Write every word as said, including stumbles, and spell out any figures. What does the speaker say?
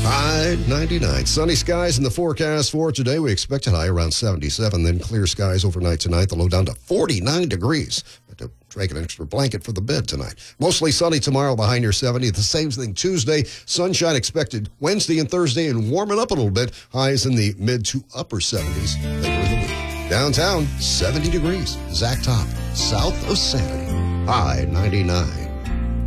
High ninety-nine. Sunny skies in the forecast for today. We expect a high around seventy-seven, then clear skies overnight tonight. The low down to forty-nine degrees. Have to drink an extra blanket for the bed tonight. Mostly sunny tomorrow, behind near seventy. The same thing Tuesday. Sunshine expected Wednesday and Thursday, and warming up a little bit. Highs in the mid to upper seventies later in the week. Downtown, seventy degrees. Zach Top, south of Sanity. High ninety-nine.